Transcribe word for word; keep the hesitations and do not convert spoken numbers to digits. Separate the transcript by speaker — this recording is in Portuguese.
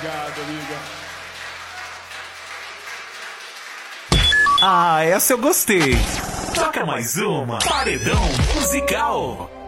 Speaker 1: Obrigado, amiga.
Speaker 2: Ah, essa eu gostei. Toca mais uma. Paredão musical.